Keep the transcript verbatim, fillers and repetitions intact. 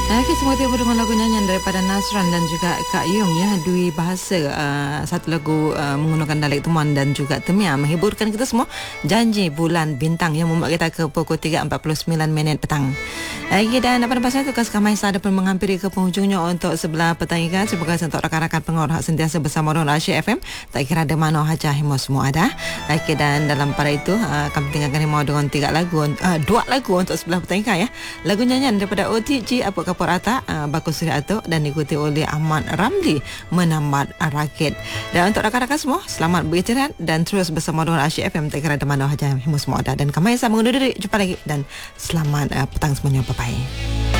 Okey, semua tiba dengan lagu nyanyian daripada Nasran dan juga Kak Yung ya, dua bahasa, uh, satu lagu uh, menggunakan dialek Temuan dan juga Temiang, menghiburkan kita semua. Janji Bulan Bintang yang membuat kita ke pukul tiga empat puluh sembilan minit petang. Okey, dan pada pasal itu Kas Kamaisa ada pun menghampiri ke penghujungnya untuk sebelah petang ini. Terima kasih untuk rakan-rakan pengawal hak sentiasa bersama Orang Asyik F M. Tak kira ada mana haja himo semua ada. Okey, dan dalam pada itu uh, kami tinggalkan himo dengan tiga lagu, uh, dua lagu untuk sebelah petang ini ya. Lagu nyanyian daripada O T G Apa Kapur Ata, uh, Bagus Sri Atuk, dan diikuti oleh Ahmad Ramli Menambat Rakit. Dan untuk rakan-rakan semua, selamat beristirahat dan terus bersama dengan Asyik F M. Tak kira ada mana haja himo semua ada. Dan kami saya mengundur diri. Jumpa lagi dan selamat uh, petang semuanya. Bye bye.